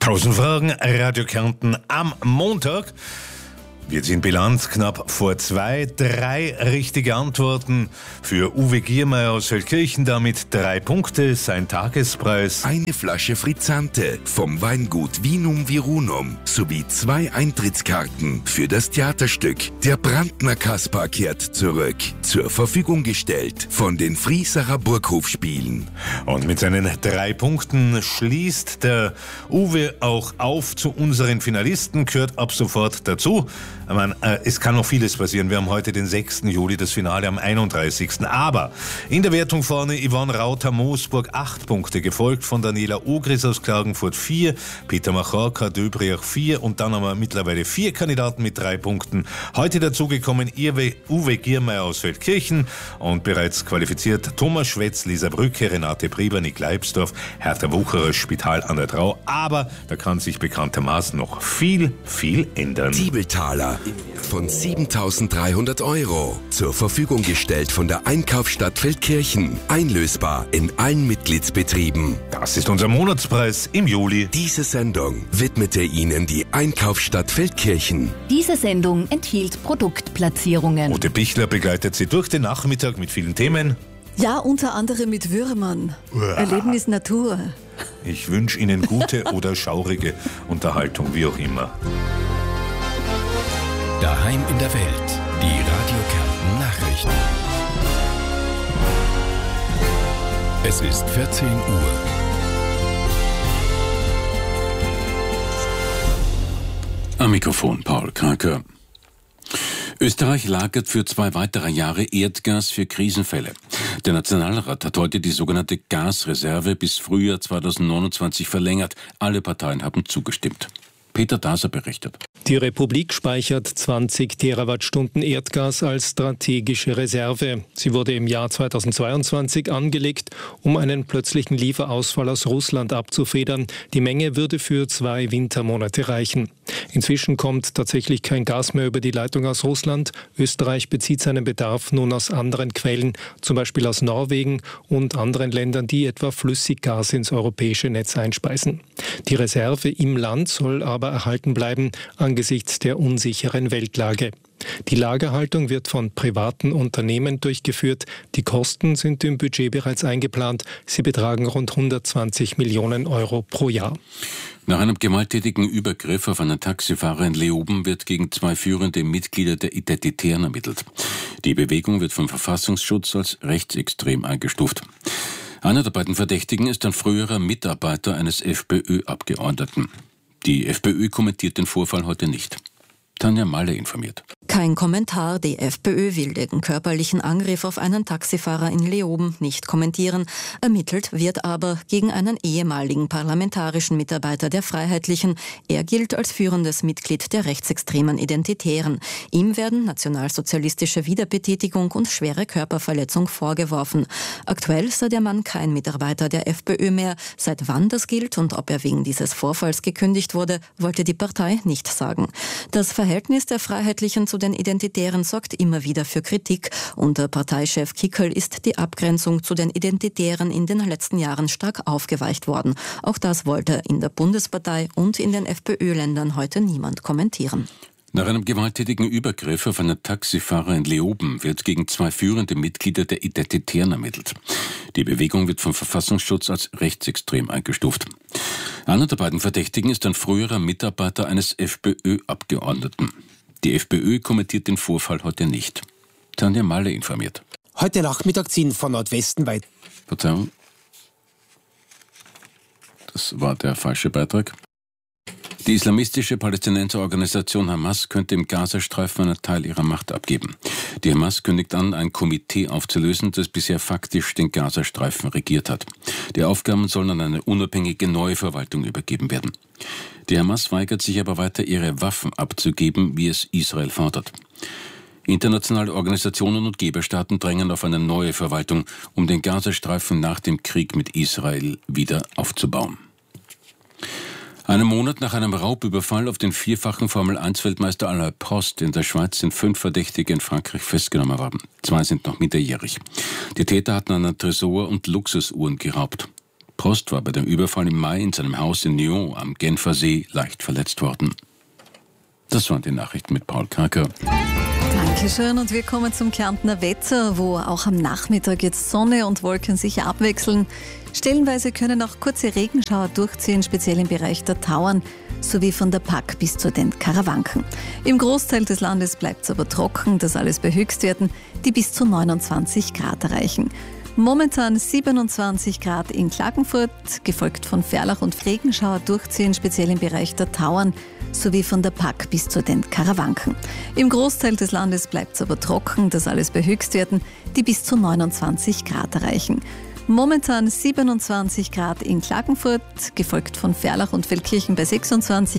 1000 Fragen, Radio Kärnten am Montag. Wir ziehen Bilanz knapp vor 2, 3 richtige Antworten für Uwe Giermeier aus Feldkirchen, damit 3 Punkte, sein Tagespreis. Eine Flasche Frizzante vom Weingut Vinum Virunum sowie 2 Eintrittskarten für das Theaterstück Der Brandner Kaspar kehrt zurück, zur Verfügung gestellt von den Friesacher Burghofspielen. Und mit seinen 3 Punkten schließt der Uwe auch auf zu unseren Finalisten, gehört ab sofort dazu. Es kann noch vieles passieren. Wir haben heute den 6. Juli, das Finale am 31. Aber in der Wertung vorne Yvonne Rauter-Moosburg 8 Punkte, gefolgt von Daniela Ogris aus Klagenfurt 4, Peter Machorka, Döbriach 4 und dann haben wir mittlerweile 4 Kandidaten mit 3 Punkten. Heute dazugekommen Uwe Giermeier aus Feldkirchen und bereits qualifiziert Thomas Schwetz, Lisa Brücke, Renate Prieber, Nick Leibsdorf, Hertha Wucherer, Spital an der Trau. Aber da kann sich bekanntermaßen noch viel ändern. Diebeltaler von 7.300 € zur Verfügung gestellt von der Einkaufsstadt Feldkirchen. Einlösbar in allen Mitgliedsbetrieben. Das ist unser Monatspreis im Juli. Diese Sendung widmete Ihnen die Einkaufsstadt Feldkirchen. Diese Sendung enthielt Produktplatzierungen. Ute Bichler begleitet Sie durch den Nachmittag mit vielen Themen. Ja, unter anderem mit Würmern. Erlebnis Natur. Ich wünsche Ihnen gute oder schaurige Unterhaltung, wie auch immer. Daheim in der Welt, die Radio Kärnten Nachrichten. Es ist 14 Uhr. Am Mikrofon Paul Kraker. Österreich lagert für 2 weitere Jahre Erdgas für Krisenfälle. Der Nationalrat hat heute die sogenannte Gasreserve bis Frühjahr 2029 verlängert. Alle Parteien haben zugestimmt. Peter Daser berichtet. Die Republik speichert 20 Terawattstunden Erdgas als strategische Reserve. Sie wurde im Jahr 2022 angelegt, um einen plötzlichen Lieferausfall aus Russland abzufedern. Die Menge würde für 2 Wintermonate reichen. Inzwischen kommt tatsächlich kein Gas mehr über die Leitung aus Russland. Österreich bezieht seinen Bedarf nun aus anderen Quellen, zum Beispiel aus Norwegen und anderen Ländern, die etwa Flüssiggas ins europäische Netz einspeisen. Die Reserve im Land soll aber erhalten bleiben angesichts der unsicheren Weltlage. Die Lagerhaltung wird von privaten Unternehmen durchgeführt. Die Kosten sind im Budget bereits eingeplant. Sie betragen rund 120 Millionen € pro Jahr. Nach einem gewalttätigen Übergriff auf einen Taxifahrer in Leoben wird gegen 2 führende Mitglieder der Identitären ermittelt. Die Bewegung wird vom Verfassungsschutz als rechtsextrem eingestuft. Einer der beiden Verdächtigen ist ein früherer Mitarbeiter eines FPÖ-Abgeordneten. Die FPÖ kommentiert den Vorfall heute nicht. Tanja Malle informiert. Kein Kommentar. Die FPÖ will den körperlichen Angriff auf einen Taxifahrer in Leoben nicht kommentieren. Ermittelt wird aber gegen einen ehemaligen parlamentarischen Mitarbeiter der Freiheitlichen. Er gilt als führendes Mitglied der rechtsextremen Identitären. Ihm werden nationalsozialistische Wiederbetätigung und schwere Körperverletzung vorgeworfen. Aktuell sei der Mann kein Mitarbeiter der FPÖ mehr. Seit wann das gilt und ob er wegen dieses Vorfalls gekündigt wurde, wollte die Partei nicht sagen. Das Verhältnis der Freiheitlichen zu den Identitären sorgt immer wieder für Kritik. Unter Parteichef Kickl ist die Abgrenzung zu den Identitären in den letzten Jahren stark aufgeweicht worden. Auch das wollte in der Bundespartei und in den FPÖ-Ländern heute niemand kommentieren. Nach einem gewalttätigen Übergriff auf einen Taxifahrer in Leoben wird gegen 2 führende Mitglieder der Identitären ermittelt. Die Bewegung wird vom Verfassungsschutz als rechtsextrem eingestuft. Einer der beiden Verdächtigen ist ein früherer Mitarbeiter eines FPÖ-Abgeordneten. Die FPÖ kommentiert den Vorfall heute nicht. Tanja Malle informiert. Heute Nachmittag ziehen von Nordwesten weit. Verzeihung. Das war der falsche Beitrag. Die islamistische Palästinenserorganisation Hamas könnte im Gazastreifen einen Teil ihrer Macht abgeben. Die Hamas kündigt an, ein Komitee aufzulösen, das bisher faktisch den Gazastreifen regiert hat. Die Aufgaben sollen an eine unabhängige neue Verwaltung übergeben werden. Die Hamas weigert sich aber weiter, ihre Waffen abzugeben, wie es Israel fordert. Internationale Organisationen und Geberstaaten drängen auf eine neue Verwaltung, um den Gazastreifen nach dem Krieg mit Israel wieder aufzubauen. Einen Monat nach einem Raubüberfall auf den 4-fachen Formel-1-Weltmeister Alain Prost in der Schweiz sind 5 Verdächtige in Frankreich festgenommen worden. 2 sind noch minderjährig. Die Täter hatten einen Tresor und Luxusuhren geraubt. Prost war bei dem Überfall im Mai in seinem Haus in Nyon am Genfer See leicht verletzt worden. Das waren die Nachrichten mit Paul Kraker. Dankeschön und wir kommen zum Kärntner Wetter, wo auch am Nachmittag jetzt Sonne und Wolken sich abwechseln. Stellenweise können auch kurze Regenschauer durchziehen, speziell im Bereich der Tauern sowie von der Pack bis zu den Karawanken. Im Großteil des Landes bleibt es aber trocken, das alles bei Höchstwerten, die bis zu 29 Grad erreichen. Momentan 27 Grad in Klagenfurt, gefolgt von Ferlach und Regenschauer durchziehen, speziell im Bereich der Tauern sowie von der Pack bis zu den Karawanken. Im Großteil des Landes bleibt es aber trocken, das alles bei Höchstwerten, die bis zu 29 Grad erreichen. Momentan 27 Grad in Klagenfurt, gefolgt von Ferlach und Feldkirchen bei 26